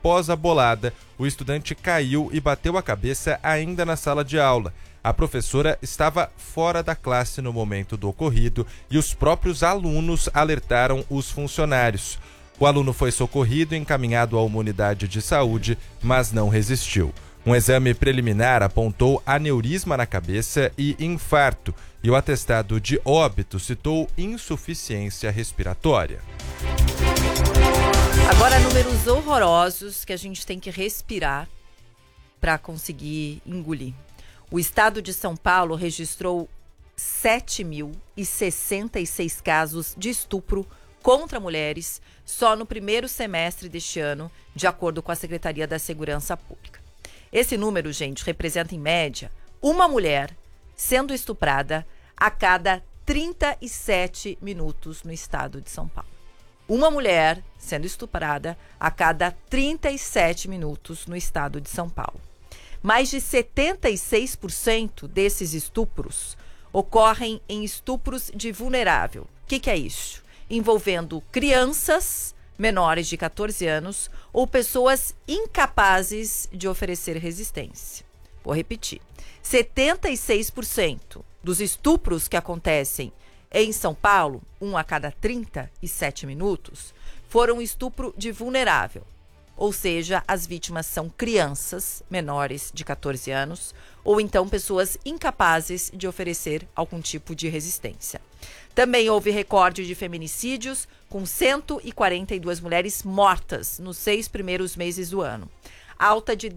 após a bolada, o estudante caiu e bateu a cabeça ainda na sala de aula. A professora estava fora da classe no momento do ocorrido e os próprios alunos alertaram os funcionários. O aluno foi socorrido e encaminhado a uma unidade de saúde, mas não resistiu. Um exame preliminar apontou aneurisma na cabeça e infarto, e o atestado de óbito citou insuficiência respiratória. Agora, números horrorosos que a gente tem que respirar para conseguir engolir. O estado de São Paulo registrou 7.066 casos de estupro contra mulheres só no primeiro semestre deste ano, de acordo com a Secretaria da Segurança Pública. Esse número, gente, representa em média uma mulher sendo estuprada a cada 37 minutos no estado de São Paulo. Uma mulher sendo estuprada a cada 37 minutos no estado de São Paulo. Mais de 76% desses estupros ocorrem em estupros de vulnerável. O que é isso? Envolvendo crianças menores de 14 anos ou pessoas incapazes de oferecer resistência. Vou repetir. 76% dos estupros que acontecem em São Paulo, 1 a cada 37 minutos, foram estupro de vulnerável. Ou seja, as vítimas são crianças menores de 14 anos ou então pessoas incapazes de oferecer algum tipo de resistência. Também houve recorde de feminicídios, com 142 mulheres mortas nos 6 primeiros meses do ano, alta de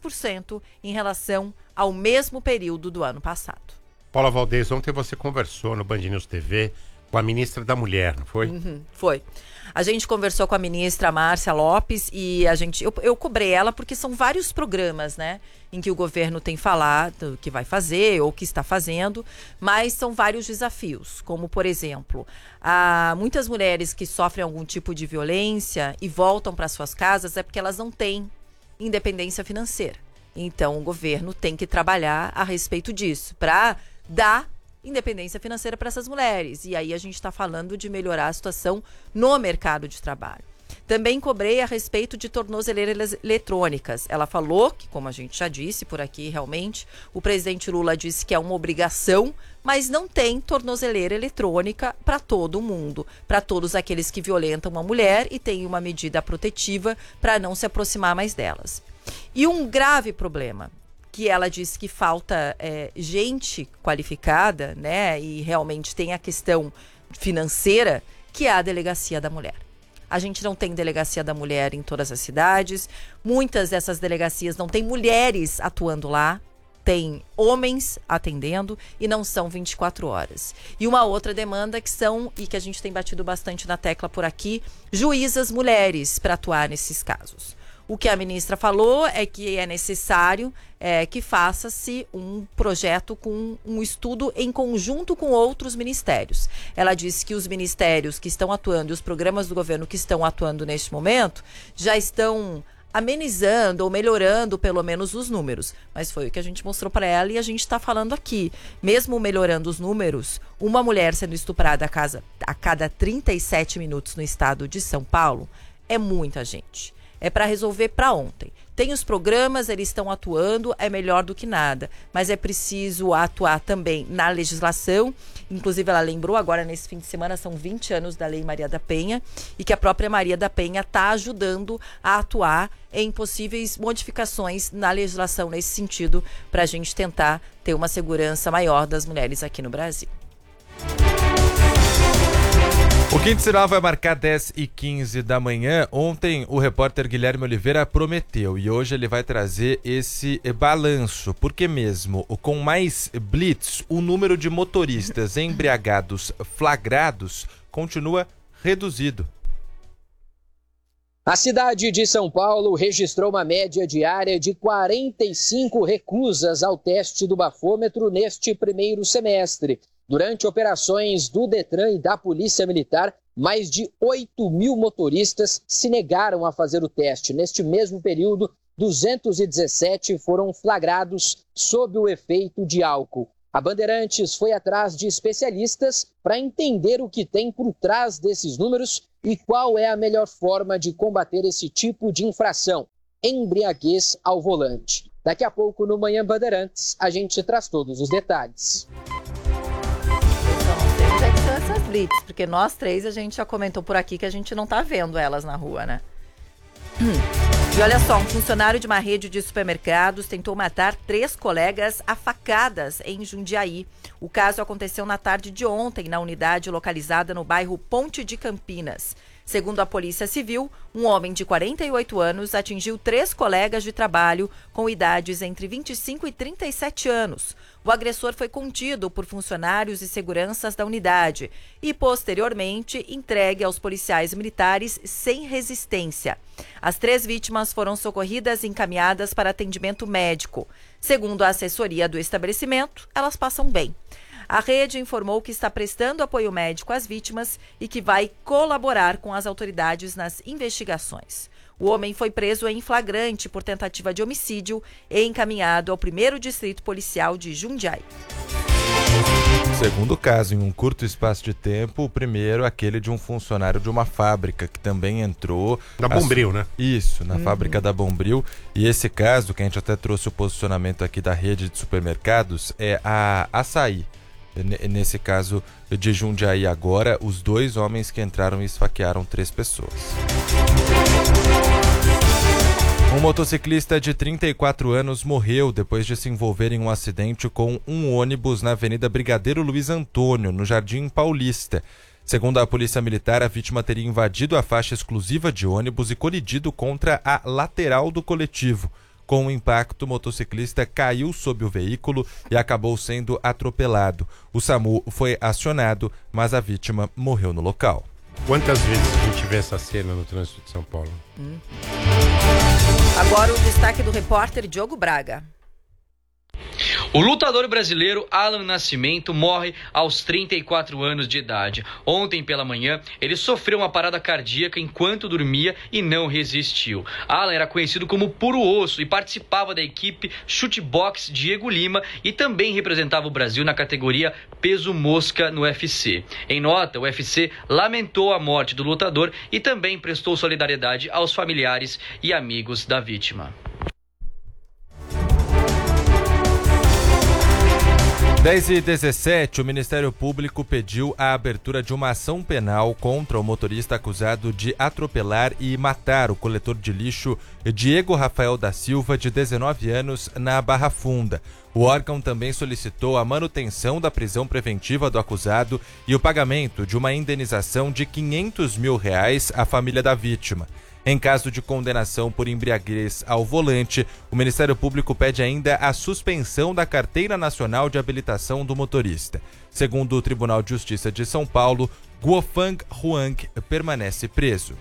10% em relação ao mesmo período do ano passado. Paula Valdez, ontem você conversou no Band News TV com a ministra da Mulher, não foi? Foi. A gente conversou com a ministra Márcia Lopes e eu cobrei ela porque são vários programas, né, em que o governo tem falado que vai fazer ou que está fazendo, mas são vários desafios, como, por exemplo, muitas mulheres que sofrem algum tipo de violência e voltam para suas casas é porque elas não têm independência financeira. Então, o governo tem que trabalhar a respeito disso, para dar independência financeira para essas mulheres. E aí a gente está falando de melhorar a situação no mercado de trabalho. Também cobrei a respeito de tornozeleiras eletrônicas. Ela falou que, como a gente já disse por aqui, realmente, o presidente Lula disse que é uma obrigação, mas não tem tornozeleira eletrônica para todo mundo, para todos aqueles que violentam uma mulher e tem uma medida protetiva para não se aproximar mais delas. E um grave problema, que ela disse que falta gente qualificada, né? E realmente tem a questão financeira, que é a delegacia da mulher. A gente não tem delegacia da mulher em todas as cidades. Muitas dessas delegacias não tem mulheres atuando lá. Tem homens atendendo e não são 24 horas. E uma outra demanda e que a gente tem batido bastante na tecla por aqui, juízas mulheres para atuar nesses casos. O que a ministra falou é que é necessário que faça-se um projeto com um estudo em conjunto com outros ministérios. Ela disse que os ministérios que estão atuando e os programas do governo que estão atuando neste momento já estão amenizando ou melhorando pelo menos os números. Mas foi o que a gente mostrou para ela e a gente está falando aqui. Mesmo melhorando os números, uma mulher sendo estuprada a cada 37 minutos no estado de São Paulo é muita gente. É para resolver para ontem. Tem os programas, eles estão atuando, é melhor do que nada. Mas é preciso atuar também na legislação. Inclusive, ela lembrou agora, nesse fim de semana, são 20 anos da Lei Maria da Penha, e que a própria Maria da Penha está ajudando a atuar em possíveis modificações na legislação nesse sentido, para a gente tentar ter uma segurança maior das mulheres aqui no Brasil. O Quinto Sinal vai marcar 10h15 da manhã. Ontem o repórter Guilherme Oliveira prometeu e hoje ele vai trazer esse balanço, porque mesmo com mais blitz, o número de motoristas embriagados flagrados continua reduzido. A cidade de São Paulo registrou uma média diária de 45 recusas ao teste do bafômetro neste primeiro semestre. Durante operações do Detran e da Polícia Militar, mais de 8.000 motoristas se negaram a fazer o teste. Neste mesmo período, 217 foram flagrados sob o efeito de álcool. A Bandeirantes foi atrás de especialistas para entender o que tem por trás desses números e qual é a melhor forma de combater esse tipo de infração, embriaguez ao volante. Daqui a pouco, no Manhã Bandeirantes, a gente traz todos os detalhes. Essas blitz, porque nós três a gente já comentou por aqui que a gente não tá vendo elas na rua, né? E olha só, um funcionário de uma rede de supermercados tentou matar 3 colegas a facadas em Jundiaí. O caso aconteceu na tarde de ontem na unidade localizada no bairro Ponte de Campinas. Segundo a Polícia Civil, um homem de 48 anos atingiu 3 colegas de trabalho com idades entre 25 e 37 anos. O agressor foi contido por funcionários e seguranças da unidade e, posteriormente, entregue aos policiais militares sem resistência. As 3 vítimas foram socorridas e encaminhadas para atendimento médico. Segundo a assessoria do estabelecimento, elas passam bem. A rede informou que está prestando apoio médico às vítimas e que vai colaborar com as autoridades nas investigações. O homem foi preso em flagrante por tentativa de homicídio e encaminhado ao 1º Distrito Policial de Jundiaí. Segundo caso, em um curto espaço de tempo, o primeiro, aquele de um funcionário de uma fábrica, que também entrou... Da Bombril, né? Isso, na fábrica da Bombril. E esse caso, que a gente até trouxe o posicionamento aqui da rede de supermercados, é a Açaí. Nesse caso de Jundiaí agora, os 2 homens que entraram e esfaquearam 3 pessoas. Um motociclista de 34 anos morreu depois de se envolver em um acidente com um ônibus na Avenida Brigadeiro Luiz Antônio, no Jardim Paulista. Segundo a Polícia Militar, a vítima teria invadido a faixa exclusiva de ônibus e colidido contra a lateral do coletivo. Com o impacto, o motociclista caiu sob o veículo e acabou sendo atropelado. O SAMU foi acionado, mas a vítima morreu no local. Quantas vezes a gente vê essa cena no trânsito de São Paulo? Agora o destaque do repórter Diogo Braga. O lutador brasileiro Alan Nascimento morre aos 34 anos de idade. Ontem pela manhã, ele sofreu uma parada cardíaca enquanto dormia e não resistiu. Alan era conhecido como Puro Osso e participava da equipe Chutebox Diego Lima e também representava o Brasil na categoria peso mosca no UFC. Em nota, o UFC lamentou a morte do lutador e também prestou solidariedade aos familiares e amigos da vítima. 10h17, o Ministério Público pediu a abertura de uma ação penal contra o motorista acusado de atropelar e matar o coletor de lixo Diego Rafael da Silva, de 19 anos, na Barra Funda. O órgão também solicitou a manutenção da prisão preventiva do acusado e o pagamento de uma indenização de R$500 mil à família da vítima. Em caso de condenação por embriaguez ao volante, o Ministério Público pede ainda a suspensão da Carteira Nacional de Habilitação do motorista. Segundo o Tribunal de Justiça de São Paulo, Guofang Huang permanece preso.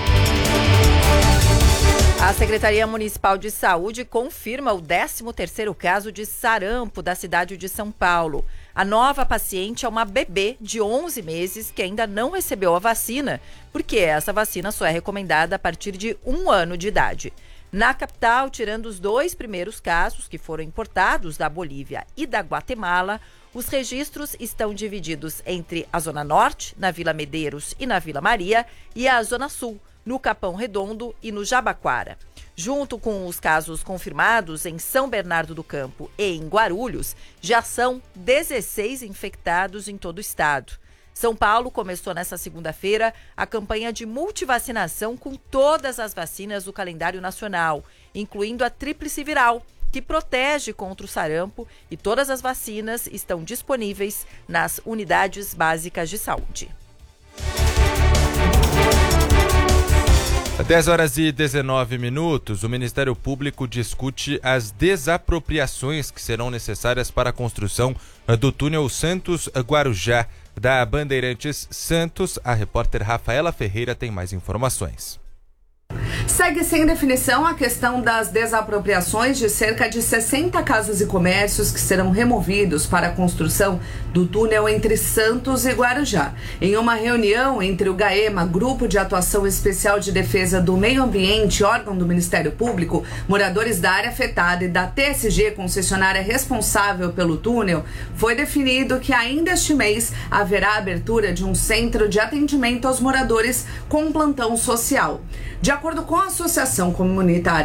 A Secretaria Municipal de Saúde confirma o 13º caso de sarampo da cidade de São Paulo. A nova paciente é uma bebê de 11 meses que ainda não recebeu a vacina, porque essa vacina só é recomendada a partir de 1 ano de idade. Na capital, tirando os 2 primeiros casos, que foram importados da Bolívia e da Guatemala, os registros estão divididos entre a Zona Norte, na Vila Medeiros e na Vila Maria, e a Zona Sul, no Capão Redondo e no Jabaquara. Junto com os casos confirmados em São Bernardo do Campo e em Guarulhos, já são 16 infectados em todo o estado. São Paulo começou nesta segunda-feira a campanha de multivacinação com todas as vacinas do calendário nacional, incluindo a tríplice viral, que protege contra o sarampo, e todas as vacinas estão disponíveis nas unidades básicas de saúde. 10h19, o Ministério Público discute as desapropriações que serão necessárias para a construção do túnel Santos-Guarujá, da Bandeirantes Santos. A repórter Rafaela Ferreira tem mais informações. Segue sem definição a questão das desapropriações de cerca de 60 casas e comércios que serão removidos para a construção do túnel entre Santos e Guarujá. Em uma reunião entre o GAEMA, Grupo de Atuação Especial de Defesa do Meio Ambiente, órgão do Ministério Público, moradores da área afetada e da TSG, concessionária responsável pelo túnel, foi definido que ainda este mês haverá a abertura de um centro de atendimento aos moradores com plantão social. De acordo com a Associação Comunitária